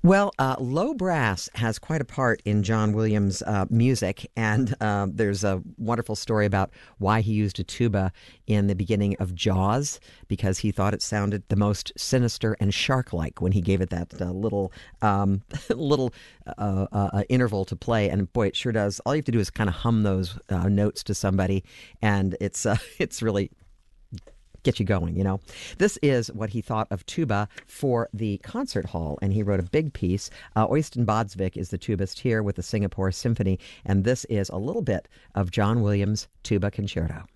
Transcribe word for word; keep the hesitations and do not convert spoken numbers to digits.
Well, uh, low brass has quite a part in John Williams' uh, music, and uh, there's a wonderful story about why he used a tuba in the beginning of Jaws, because he thought it sounded the most sinister and shark-like when he gave it that uh, little um, little uh, uh, uh, interval to play. And boy, it sure does. All you have to do is kind of hum those uh, notes to somebody, and it's uh, it's really get you going, you know. This is what he thought of tuba for the concert hall, and he wrote a big piece. Uh, Øystein Bodsvik is the tubist here with the Singapore Symphony, and this is a little bit of John Williams' Tuba Concerto.